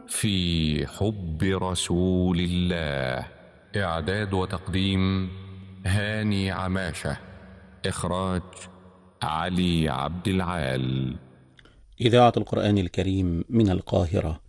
في حب رسول الله. إعداد وتقديم هاني عماشة. إخراج علي عبد العال. إذاعة القرآن الكريم من القاهرة